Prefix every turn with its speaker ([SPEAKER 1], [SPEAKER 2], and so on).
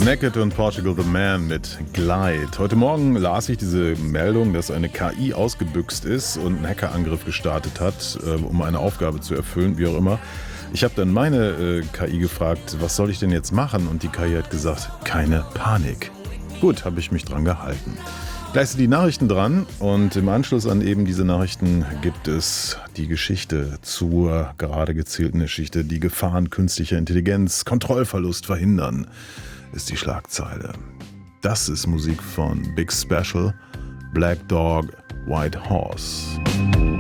[SPEAKER 1] Naked und Portugal the Man mit Glide. Heute Morgen las ich diese Meldung, dass eine KI ausgebüxt ist und einen Hackerangriff gestartet hat, um eine Aufgabe zu erfüllen, wie auch immer. Ich habe dann meine KI gefragt, was soll ich denn jetzt machen? Und die KI hat gesagt, keine Panik. Gut, habe ich mich dran gehalten. Gleich sind die Nachrichten dran und im Anschluss an eben diese Nachrichten gibt es die Geschichte zur gerade gezählten Geschichte, die Gefahren künstlicher Intelligenz, Kontrollverlust verhindern, ist die Schlagzeile. Das ist Musik von Big Special, Black Dog, White Horse.